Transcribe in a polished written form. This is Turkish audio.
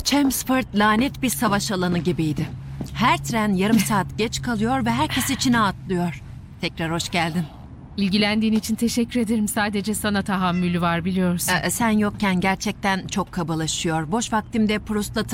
Chelmsford lanet bir savaş alanı gibiydi. Her tren yarım saat geç kalıyor ve herkes içine atlıyor. Tekrar hoş geldin. İlgilendiğin için teşekkür ederim. Sadece sana tahammülü var biliyorsun. Sen yokken gerçekten çok kabalaşıyor. Boş vaktimde Proust'la